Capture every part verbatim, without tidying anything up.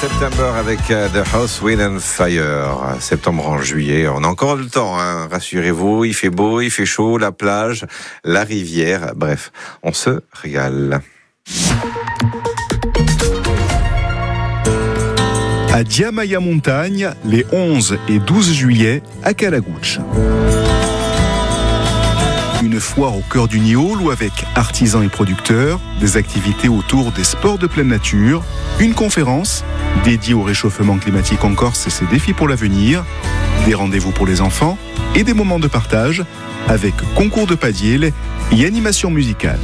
September avec uh, The House, Wind and Fire. Septembre en juillet, on a encore le temps, hein. Rassurez-vous, il fait beau, il fait chaud, la plage, la rivière, bref, on se régale. À Diamaya Montagne, les onze et douze juillet, à Calagouche. Une foire au cœur du Niol où avec artisans et producteurs, des activités autour des sports de pleine nature, une conférence dédiée au réchauffement climatique en Corse et ses défis pour l'avenir, des rendez-vous pour les enfants et des moments de partage avec concours de padiel et animation musicale.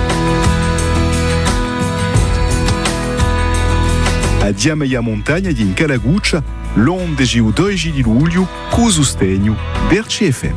A Diamaya Montagne di Calagouche, l'onde o dois di luglio, con o sostegno d'R C F M.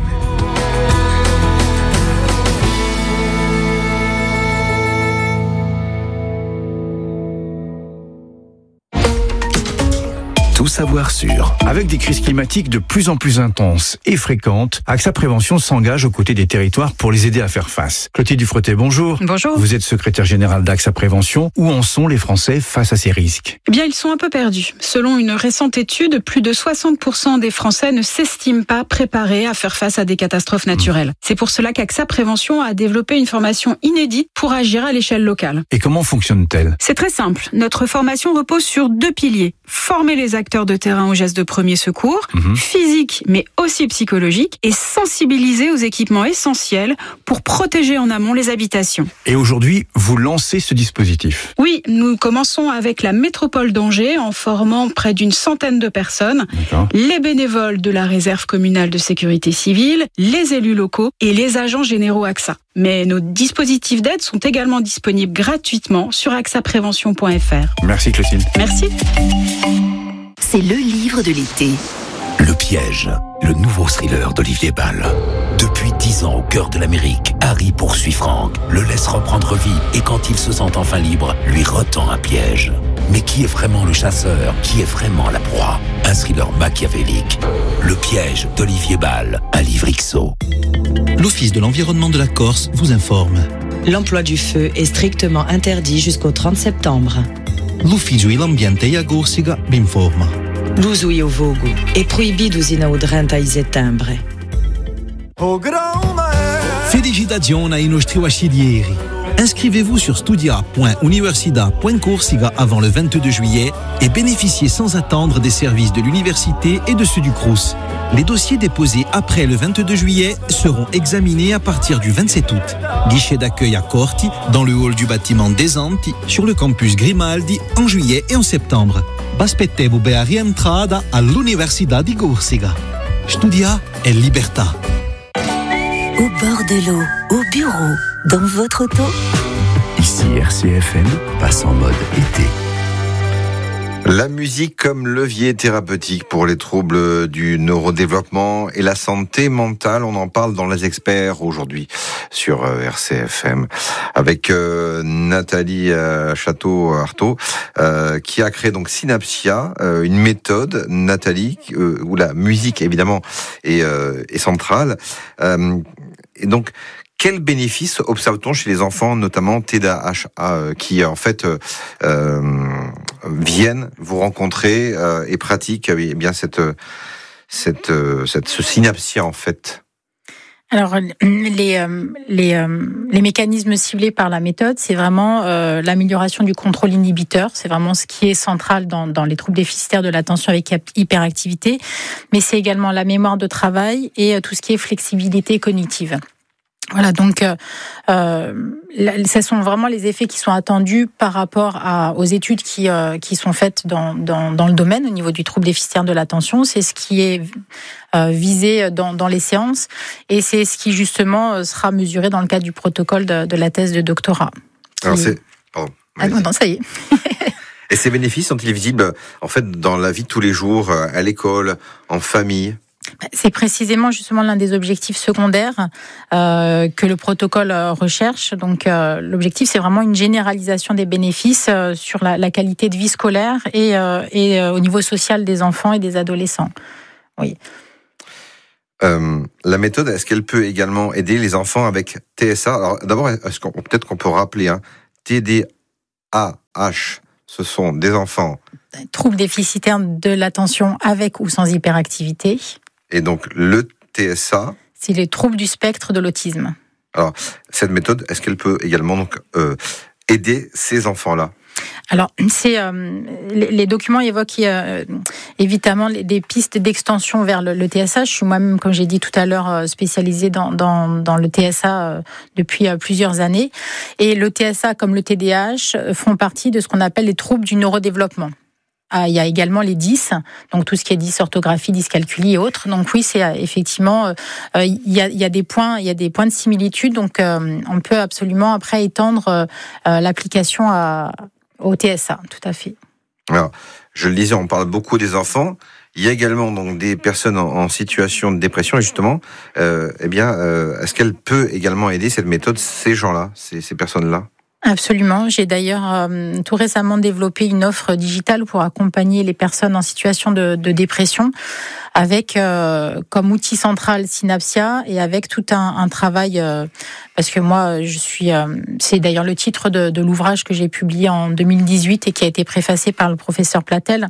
Tout savoir sur. Avec des crises climatiques de plus en plus intenses et fréquentes, AXA Prévention s'engage aux côtés des territoires pour les aider à faire face. Clotilde Dufretet, bonjour. Bonjour. Vous êtes secrétaire générale d'AXA Prévention. Où en sont les Français face à ces risques ? Eh bien, ils sont un peu perdus. Selon une récente étude, plus de soixante pour cent des Français ne s'estiment pas préparés à faire face à des catastrophes naturelles. Mmh. C'est pour cela qu'AXA Prévention a développé une formation inédite pour agir à l'échelle locale. Et comment fonctionne-t-elle ? C'est très simple. Notre formation repose sur deux piliers. Former les acteurs de terrain aux gestes de premier secours, mmh. physiques mais aussi psychologiques, et sensibiliser aux équipements essentiels pour protéger en amont les habitations. Et aujourd'hui, vous lancez ce dispositif ? Oui, nous commençons avec la métropole d'Angers en formant près d'une centaine de personnes, D'accord. les bénévoles de la réserve communale de sécurité civile, les élus locaux et les agents généraux AXA. Mais nos dispositifs d'aide sont également disponibles gratuitement sur axa prévention point f r. Merci Clotilde. Merci. C'est le livre de l'été. Le piège, le nouveau thriller d'Olivier Ball. Depuis dix ans au cœur de l'Amérique, Harry poursuit Frank, le laisse reprendre vie et quand il se sent enfin libre, lui retend un piège. Mais qui est vraiment le chasseur ? Qui est vraiment la proie ? Un thriller machiavélique. Le piège d'Olivier Ball, un livre X O. L'Office de l'environnement de la Corse vous informe. L'emploi du feu est strictement interdit jusqu'au trente septembre. L'Ufficio e l'ambiente e a Corsica vi informa. L'uso e o vogo è proibito sino trenta settembre. Felicitazioni ai nostri bachelieri. Inscrivez-vous sur studia point universidad point corsica avant le vingt-deux juillet et bénéficiez sans attendre des services de l'université et de ceux du Crous. Les dossiers déposés après le vingt-deux juillet seront examinés à partir du vingt-sept août. Guichet d'accueil à Corti, dans le hall du bâtiment des Anti, sur le campus Grimaldi, en juillet et en septembre. Baspettevo per rientrada all'Università di Corsica. Studia è libertà. Au bord de l'eau, au bureau, dans votre auto. Ici R C F M passe en mode été. La musique comme levier thérapeutique pour les troubles du neurodéveloppement et la santé mentale, on en parle dans Les Experts aujourd'hui sur R C F M avec euh, Nathalie euh, Château-Artaud euh, qui a créé donc Synapsia, euh, une méthode, Nathalie, euh, où la musique évidemment est, euh, est centrale. Euh, et donc, quels bénéfices observe-t-on chez les enfants, notamment T D A H, euh, qui en fait euh, euh, viennent vous rencontrer euh, et pratiquent eh bien cette cette cette ce synapsia en fait? Alors les euh, les euh, les mécanismes ciblés par la méthode, c'est vraiment euh, l'amélioration du contrôle inhibiteur. C'est vraiment ce qui est central dans dans les troubles déficitaires de l'attention avec hyperactivité, mais c'est également la mémoire de travail et euh, tout ce qui est flexibilité cognitive. Voilà, donc euh, euh, ce sont vraiment les effets qui sont attendus par rapport à, aux études qui euh, qui sont faites dans, dans dans le domaine au niveau du trouble déficitaire de l'attention. C'est ce qui est euh, visé dans dans les séances et c'est ce qui justement sera mesuré dans le cadre du protocole de, de la thèse de doctorat. Alors c'est pardon. Ah non, non, ça y est. Et ces bénéfices sont-ils visibles en fait dans la vie de tous les jours, à l'école, en famille? C'est précisément justement l'un des objectifs secondaires euh, que le protocole recherche. Donc euh, l'objectif, c'est vraiment une généralisation des bénéfices euh, sur la, la qualité de vie scolaire et, euh, et euh, au niveau social des enfants et des adolescents. Oui. Euh, la méthode, est-ce qu'elle peut également aider les enfants avec T S A? Alors d'abord, est-ce qu'on, peut-être qu'on peut rappeler, hein, T D A H, ce sont des enfants troubles déficitaires de l'attention avec ou sans hyperactivité. Et donc, le T S A, c'est les troubles du spectre de l'autisme. Alors, cette méthode, est-ce qu'elle peut également donc, euh, aider ces enfants-là ? Alors, c'est, euh, les, les documents évoquent euh, évidemment des pistes d'extension vers le, le T S A. Je suis moi-même, comme j'ai dit tout à l'heure, spécialisée dans, dans, dans le T S A euh, depuis euh, plusieurs années. Et le T S A, comme le T D A H, font partie de ce qu'on appelle les troubles du neurodéveloppement. Ah, il y a également les dys, donc tout ce qui est dysorthographie, dyscalculie et autres. Donc oui, c'est effectivement, euh, il, y a, il y a des points, il y a des points de similitude. Donc euh, on peut absolument après étendre euh, l'application à, au T S A, tout à fait. Alors, je le disais, on parle beaucoup des enfants. Il y a également donc des personnes en, en situation de dépression. Et justement, euh, eh bien, euh, est-ce qu'elle peut également aider cette méthode ces gens-là, ces, ces personnes-là ? Absolument. J'ai d'ailleurs euh, tout récemment développé une offre digitale pour accompagner les personnes en situation de, de dépression, avec euh, comme outil central Synapsia et avec tout un, un travail. Euh, parce que moi, je suis. Euh, c'est d'ailleurs le titre de, de l'ouvrage que j'ai publié en deux mille dix-huit et qui a été préfacé par le professeur Platel.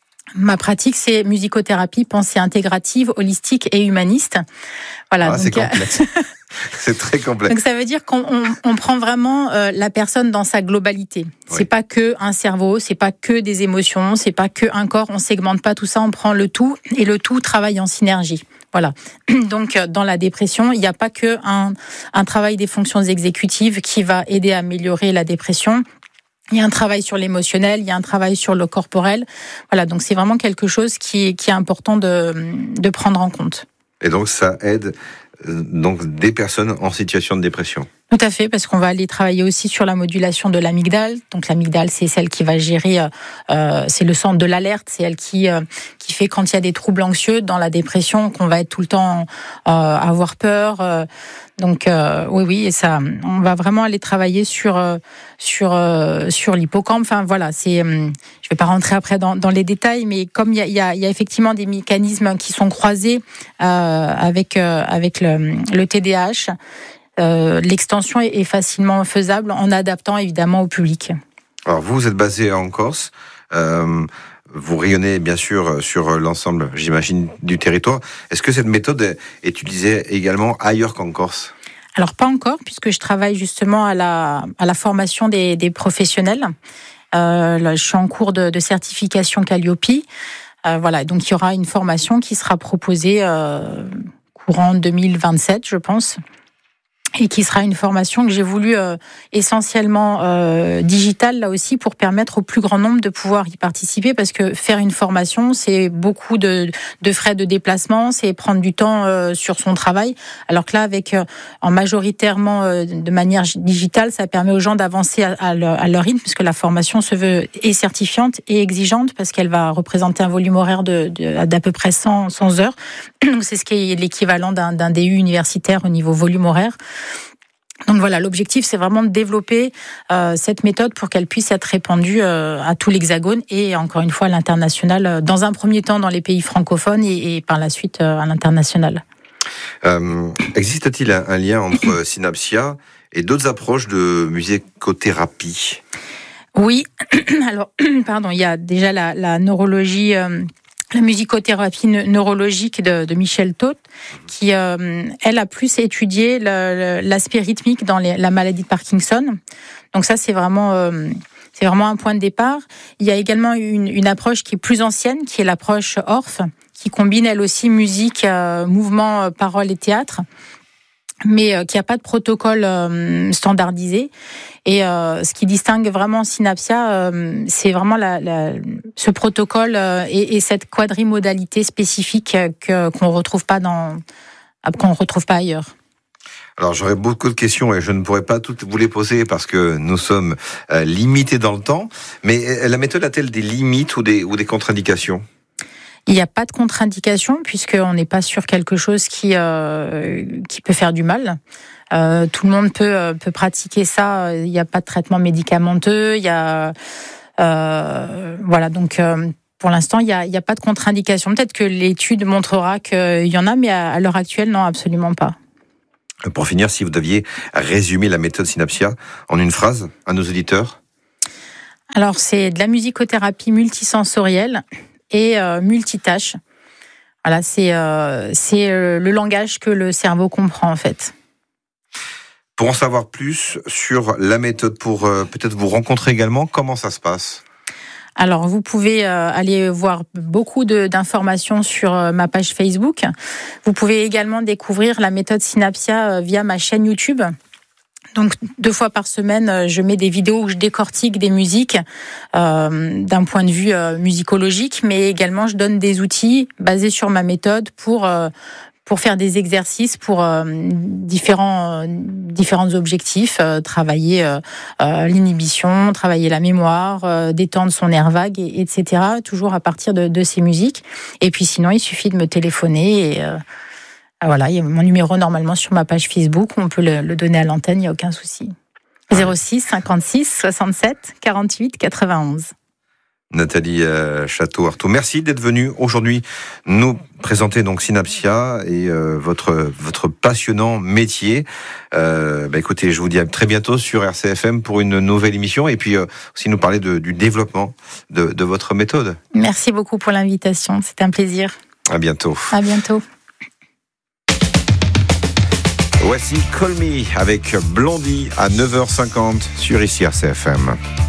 Ma pratique, c'est musicothérapie, pensée intégrative, holistique et humaniste. Voilà. Ah, donc, c'est complexe. C'est très complexe. Donc ça veut dire qu'on on, on prend vraiment euh, la personne dans sa globalité. C'est oui. pas que un cerveau, c'est pas que des émotions, c'est pas que un corps. On segmente pas tout ça, on prend le tout et le tout travaille en synergie. Voilà. Donc dans la dépression, il n'y a pas que un, un travail des fonctions exécutives qui va aider à améliorer la dépression. Il y a un travail sur l'émotionnel, il y a un travail sur le corporel. Voilà, donc c'est vraiment quelque chose qui, qui est important de, de prendre en compte. Et donc ça aide donc des personnes en situation de dépression. Tout à fait, parce qu'on va aller travailler aussi sur la modulation de l'amygdale. Donc l'amygdale, c'est celle qui va gérer, euh, c'est le centre de l'alerte, c'est elle qui euh, qui fait quand il y a des troubles anxieux dans la dépression, qu'on va être tout le temps euh, avoir peur. Euh, donc euh, oui, oui, et ça, on va vraiment aller travailler sur euh, sur euh, sur l'hippocampe. Enfin voilà, c'est, euh, je vais pas rentrer après dans, dans les détails, mais comme il y a, il y a il y a effectivement des mécanismes qui sont croisés euh, avec euh, avec le, le T D A H. Euh, l'extension est facilement faisable en adaptant évidemment au public. Alors vous, vous êtes basé en Corse, euh, vous rayonnez bien sûr sur l'ensemble, j'imagine, du territoire. Est-ce que cette méthode est utilisée également ailleurs qu'en Corse ? Alors pas encore, puisque je travaille justement à la, à la formation des, des professionnels. Euh, là, je suis en cours de, de certification Calliope. Euh, voilà, donc il y aura une formation qui sera proposée euh, courant deux mille vingt-sept, je pense. Et qui sera une formation que j'ai voulu euh, essentiellement euh, digitale là aussi pour permettre au plus grand nombre de pouvoir y participer, parce que faire une formation, c'est beaucoup de, de frais de déplacement, c'est prendre du temps euh, sur son travail, alors que là avec euh, en majoritairement euh, de manière digitale, ça permet aux gens d'avancer à, à, leur, à leur rythme, puisque la formation se veut et certifiante et exigeante, parce qu'elle va représenter un volume horaire de, de, d'à peu près cent, cent heures, donc c'est ce qui est l'équivalent d'un, d'un D U universitaire au niveau volume horaire. Donc voilà, l'objectif, c'est vraiment de développer euh, cette méthode pour qu'elle puisse être répandue euh, à tout l'Hexagone et encore une fois à l'international, euh, dans un premier temps dans les pays francophones et, et par la suite euh, à l'international. Euh, existe-t-il un, un lien entre Synapsia et d'autres approches de musicothérapie ? Oui, alors pardon, il y a déjà la, la neurologie... Euh, La musicothérapie neurologique de, de Michel Taute, qui, euh, elle, a plus étudié le, l'aspect rythmique dans les, la maladie de Parkinson. Donc ça, c'est vraiment, euh, c'est vraiment un point de départ. Il y a également une, une approche qui est plus ancienne, qui est l'approche O R F, qui combine, elle aussi, musique, euh, mouvement, euh, parole et théâtre, mais euh, qui n'a pas de protocole euh, standardisé. Et euh, ce qui distingue vraiment Synapsia, euh, c'est vraiment la, la, ce protocole euh, et, et cette quadrimodalité spécifique que, qu'on retrouve pas dans, qu'on retrouve pas ailleurs. Alors j'aurais beaucoup de questions et je ne pourrais pas toutes vous les poser parce que nous sommes euh, limités dans le temps. Mais la méthode a-t-elle des limites ou des, ou des contre-indications ? Il n'y a pas de contre-indication puisqu'on n'est pas sur quelque chose qui, euh, qui peut faire du mal. Euh, tout le monde peut, euh, peut pratiquer ça. Il n'y a pas de traitement médicamenteux. Il y a, euh, voilà, donc euh, pour l'instant, il n'y a, il y a pas de contre-indication. Peut-être que l'étude montrera qu'il y en a, mais à, à l'heure actuelle, non, absolument pas. Pour finir, si vous deviez résumer la méthode Synapsia en une phrase à nos auditeurs ? Alors, c'est de la musicothérapie multisensorielle et euh, multitâche. Voilà, c'est, euh, c'est euh, le langage que le cerveau comprend, en fait. Pour en savoir plus sur la méthode, pour euh, peut-être vous rencontrer également, comment ça se passe ? Alors, vous pouvez euh, aller voir beaucoup de, d'informations sur euh, ma page Facebook. Vous pouvez également découvrir la méthode Synapsia euh, via ma chaîne YouTube. Donc, deux fois par semaine, je mets des vidéos où je décortique des musiques euh, d'un point de vue euh, musicologique, mais également je donne des outils basés sur ma méthode pour euh, pour faire des exercices pour euh, différents euh, différents objectifs, euh, travailler euh, euh, l'inhibition, travailler la mémoire, euh, détendre son nerf vague, et, etc. Toujours à partir de, de ces musiques. Et puis sinon, il suffit de me téléphoner et euh, voilà, il y a mon numéro normalement sur ma page Facebook, on peut le, le donner à l'antenne, il n'y a aucun souci. zéro six cinquante-six soixante-sept quarante-huit quatre-vingt-onze. Nathalie euh, Château-Artaud, merci d'être venue aujourd'hui nous présenter donc Synapsia et euh, votre votre passionnant métier. Euh, bah écoutez, je vous dis à très bientôt sur R C F M pour une nouvelle émission et puis euh, aussi nous parler de, du développement de, de votre méthode. Merci beaucoup pour l'invitation, c'était un plaisir. À bientôt. À bientôt. Voici Call Me avec Blondie à neuf heures cinquante sur ici R C F M.